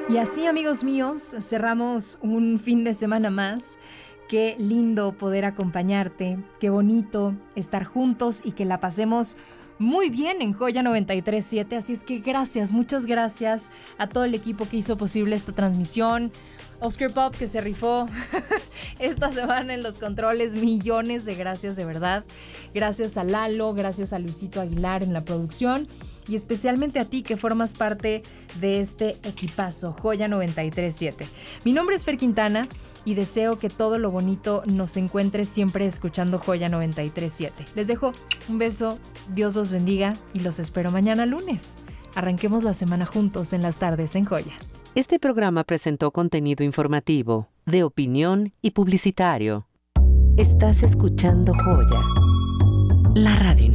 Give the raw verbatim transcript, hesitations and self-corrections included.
Y así, amigos míos, cerramos un fin de semana más. Qué lindo poder acompañarte, qué bonito estar juntos y que la pasemos muy bien en Joya noventa y tres punto siete. Así es que gracias, muchas gracias a todo el equipo que hizo posible esta transmisión. Oscar Pop, que se rifó esta semana en los controles, millones de gracias, de verdad. Gracias a Lalo, gracias a Luisito Aguilar en la producción y especialmente a ti que formas parte de este equipazo Joya noventa y tres punto siete. Mi nombre es Fer Quintana y deseo que todo lo bonito nos encuentre siempre escuchando Joya noventa y tres punto siete. Les dejo un beso, Dios los bendiga y los espero mañana lunes. Arranquemos la semana juntos en las tardes en Joya. Este programa presentó contenido informativo, de opinión y publicitario. Estás escuchando Joya, la radio.